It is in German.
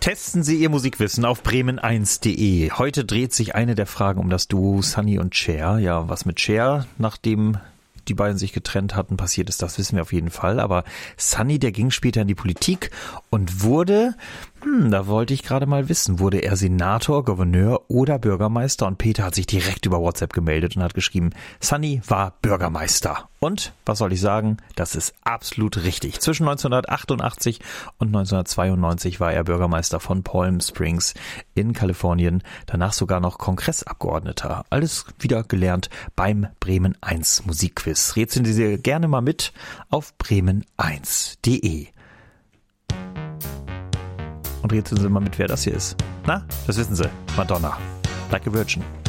Testen Sie Ihr Musikwissen auf bremen1.de. Heute dreht sich eine der Fragen um das Duo Sunny und Cher. Ja, was mit Cher, nachdem die beiden sich getrennt hatten, passiert ist, das wissen wir auf jeden Fall. Aber Sunny, der ging später in die Politik und wurde, da wollte ich gerade mal wissen, wurde er Senator, Gouverneur oder Bürgermeister? Und Peter hat sich direkt über WhatsApp gemeldet und hat geschrieben, Sunny war Bürgermeister. Und, was soll ich sagen, das ist absolut richtig. Zwischen 1988 und 1992 war er Bürgermeister von Palm Springs in Kalifornien, danach sogar noch Kongressabgeordneter. Alles wieder gelernt beim Bremen 1 Musikquiz. Rätseln Sie gerne mal mit auf bremen1.de. Und rätseln Sie mal mit, wer das hier ist. Na, das wissen Sie. Madonna. Like a Virgin.